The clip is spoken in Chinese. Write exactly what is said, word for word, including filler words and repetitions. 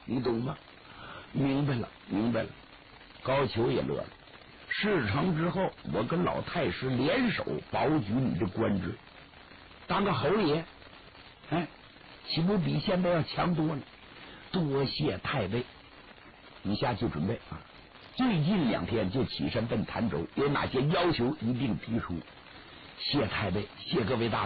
你懂吗？明白了，明白了。高俅也乐了。事成之后，我跟老太师联手保举你的官职，当个侯爷，哎，岂不比现在要强多了？多谢太尉。以下就准备啊，最近两天就起身奔潭州，有哪些要求一并提出。谢太尉，谢各位大人。